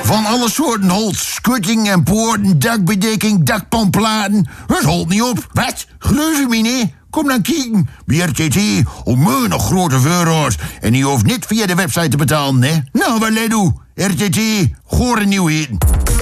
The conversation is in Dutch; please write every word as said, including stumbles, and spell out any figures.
Van alle soorten holt, schutting en poorten, dakbedekking, dakpanplaten. Het holt niet op. Wat? Geloof je me niet? Kom dan kijken. Bij R T T om nog grote euro's. En je hoeft niet via de website te betalen, hè? Nou, wat let u? R T T, gore nieuwheden.